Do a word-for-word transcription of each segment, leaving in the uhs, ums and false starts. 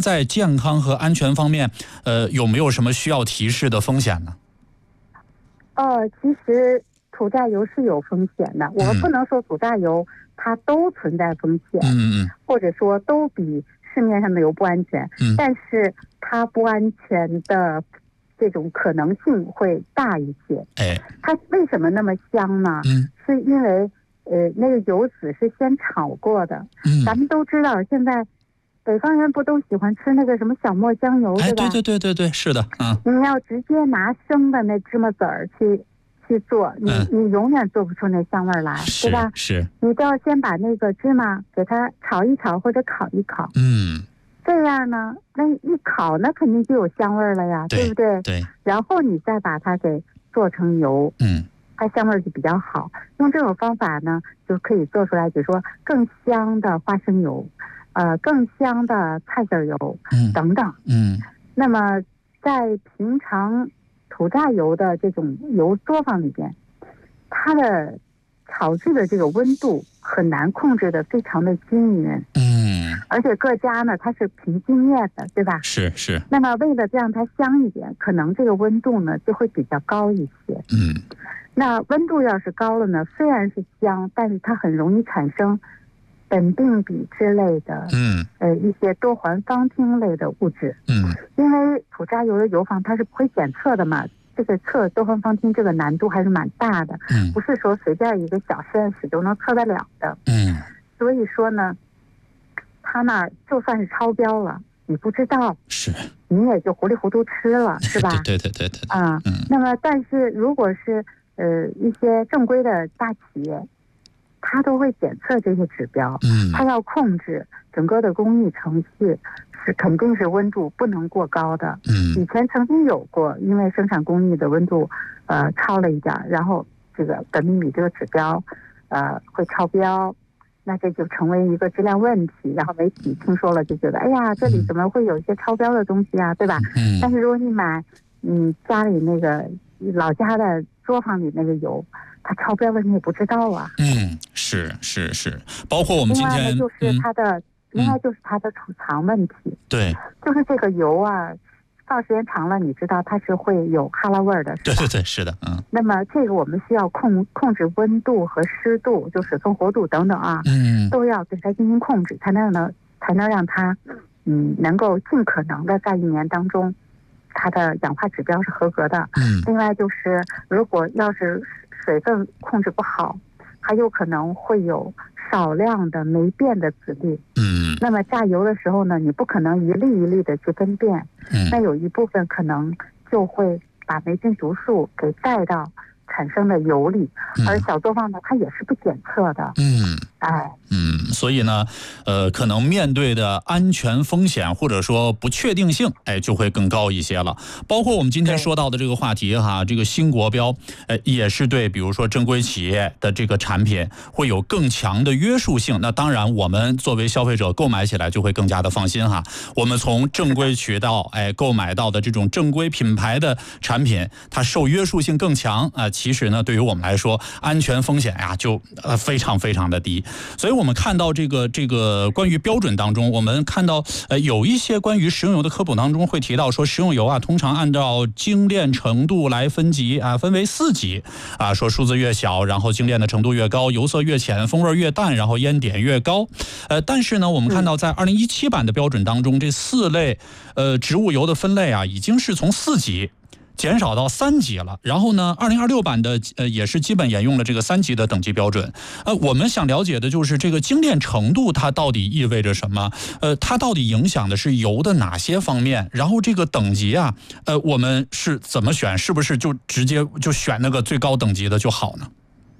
它在健康和安全方面，呃，有没有什么需要提示的风险呢？ 呃，其实土榨油是有风险的，我们不能说土榨油它都存在风险， 嗯嗯， 或者说都比市面上的油不安全， 嗯， 但是它不安全的这种可能性会大一些。 哎， 它为什么那么香呢？ 嗯， 是因为呃那个油脂是先炒过的。 嗯， 咱们都知道，现在北方人不都喜欢吃那个什么小磨香油， 哎， 对吧？ 对对对对对，是的，嗯， 你要直接拿生的那芝麻籽儿去去做，你、 嗯、 你永远做不出那香味儿来，对吧？ 是， 你都要先把那个芝麻给它炒一炒或者烤一烤， 嗯， 这样呢，那一烤那肯定就有香味儿了呀， 对, 对不对？ 对。 然后你再把它给做成油， 嗯， 它香味儿就比较好。用这种方法呢，就可以做出来，比如说更香的花生油，呃，更香的菜籽油， 嗯， 等等， 嗯。 那么在平常土榨油的这种油作坊里边，它的炒制的这个温度很难控制的非常的均匀， 嗯， 而且各家呢它是凭经验的，对吧？ 是是。 那么为了让它香一点，可能这个温度呢就会比较高一些。 嗯， 那温度要是高了呢，虽然是香，但是它很容易产生苯并芘之类的， 嗯， 呃，一些多环芳烃类的物质。 嗯， 因为土榨油的油坊它是不会检测的嘛，这个测多环芳烃这个难度还是蛮大的， 嗯， 不是说随便一个小实验室就能测得了的。 嗯， 所以说呢，他那儿就算是超标了，你不知道， 是， 你也就糊里糊涂吃了，是吧？ 对对对对对。 啊、嗯，那么但是如果是呃一些正规的大企业，他都会检测这些指标， 嗯， 他要控制整个的工艺程序，是肯定是温度不能过高的。 嗯， 以前曾经有过，因为生产工艺的温度呃超了一点，然后这个苯并芘这个指标呃会超标，那这就成为一个质量问题。然后媒体听说了就觉得，哎呀，这里怎么会有一些超标的东西啊，对吧？ 嗯， 但是如果你买你家里那个老家的作坊里那个油，它超标了你也不知道啊。 嗯，是是是，包括我们今天， 另外呢就是它的、 嗯、 另外就是它的储藏问题。 对， 就是这个油啊，放时间长了，你知道它是会有哈喇味儿的，是吧？ 对对对，是的，嗯。 那么这个我们需要控控制温度和湿度，就水分活度等等啊， 嗯， 都要对它进行控制，才能能才能让它，嗯，能够尽可能的在一年当中，它的氧化指标是合格的。 嗯。 另外就是，如果要是水分控制不好，还有可能会有少量的霉变的籽粒。 嗯。 那么榨油的时候呢，你不可能一粒一粒的去分辨， 嗯， 那有一部分可能就会把霉菌毒素给带到产生的油里， 嗯、 而小作坊呢，它也是不检测的。 嗯， 哎， 嗯，所以呢，呃，可能面对的安全风险或者说不确定性，哎，就会更高一些了。包括我们今天说到的这个话题哈，这个新国标，呃，也是对，比如说正规企业的这个产品会有更强的约束性。那当然，我们作为消费者购买起来就会更加的放心哈。我们从正规渠道哎购买到的这种正规品牌的产品，它受约束性更强啊、呃。其实呢，对于我们来说，安全风险呀就呃非常非常的低。所以我们看到这个这个关于标准当中，我们看到呃有一些关于食用油的科普当中会提到说，食用油啊通常按照精炼程度来分级啊，分为四级啊，说数字越小，然后精炼的程度越高，油色越浅，风味越淡，然后烟点越高。呃，但是呢，我们看到在二零一七版的标准当中，这四类呃植物油的分类啊，已经是从四级减少到三级了。然后呢，二零二六版的呃也是基本沿用了这个三级的等级标准。呃，我们想了解的就是这个精炼程度它到底意味着什么？呃，它到底影响的是油的哪些方面？然后这个等级啊，呃，我们是怎么选？是不是就直接就选那个最高等级的就好呢？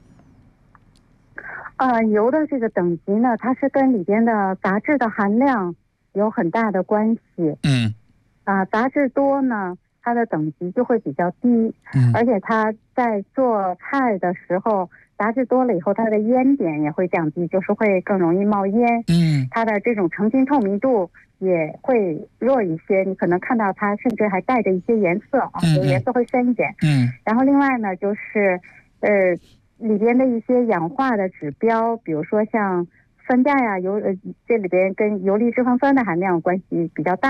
呃，油的这个等级呢，它是跟里边的杂质的含量有很大的关系。 嗯。 啊、呃，杂质多呢，它的等级就会比较低。 嗯。 而且它在做菜的时候，杂质多了以后，它的烟点也会降低，就是会更容易冒烟。 嗯。 它的这种成筋透明度也会弱一些，你可能看到它甚至还带着一些颜色啊，有颜色会深一点。 嗯。 然后另外呢，就是呃。里边的一些氧化的指标，比如说像酸价呀、油呃，这里边跟游离脂肪酸的含量关系比较大。